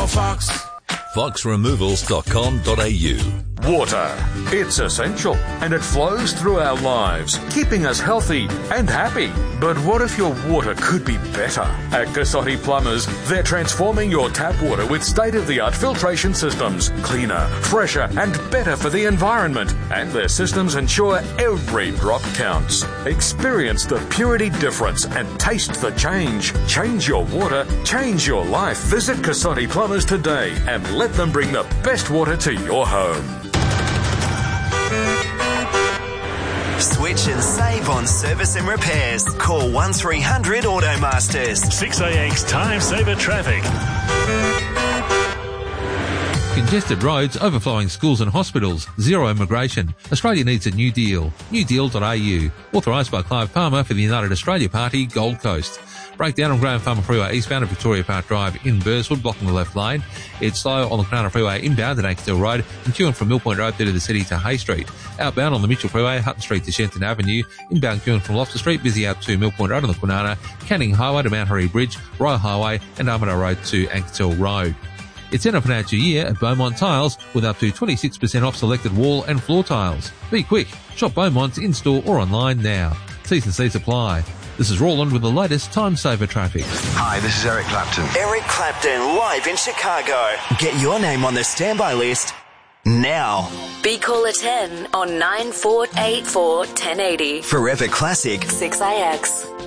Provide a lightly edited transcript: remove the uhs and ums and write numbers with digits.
call Fox. foxremovals.com.au. Water. It's essential and it flows through our lives, keeping us healthy and happy. But what if your water could be better? At Cassotti Plumbers, they're transforming your tap water with state-of-the-art filtration systems. Cleaner, fresher and better for the environment. And their systems ensure every drop counts. Experience the purity difference and taste the change. Change your water, change your life. Visit Cassotti Plumbers today and let them bring the best water to your home. Switch and save on service and repairs. Call 1300 Automasters. 6AX Time Saver Traffic. Congested roads, overflowing schools and hospitals, zero immigration. Australia needs a new deal. newdeal.au. Authorised by Clive Palmer for the United Australia Party, Gold Coast. Breakdown on Graham Farmer Freeway eastbound at Victoria Park Drive in Burswood, blocking the left lane. It's slow on the Cronulla Freeway inbound at Ankerstell Road and queuing from Mill Point Road through to the city to Hay Street. Outbound on the Mitchell Freeway, Hutton Street to Shenton Avenue. Inbound queuing from Loftus Street, busy out to Mill Point Road on the Kwinana, Canning Highway to Mount Harry Bridge, Royal Highway and Armadale Road to Ankerstell Road. It's end of financial year at Beaumont Tiles with up to 26% off selected wall and floor tiles. Be quick. Shop Beaumont's in-store or online now. T&C apply. This is Roland with the latest Time Saver traffic. Hi, this is Eric Clapton. Eric Clapton live in Chicago. Get your name on the standby list now. Be caller 10 on 9484 1080. Forever Classic 6IX.